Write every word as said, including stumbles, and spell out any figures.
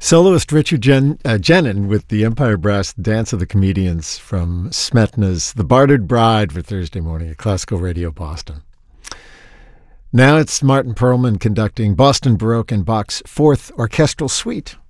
Soloist Richard Jen, uh, Jenin with the Empire Brass Dance of the Comedians from Smetana's The Bartered Bride for Thursday morning at Classical Radio Boston. Now it's Martin Perlman conducting Boston Baroque and Bach's Fourth Orchestral Suite.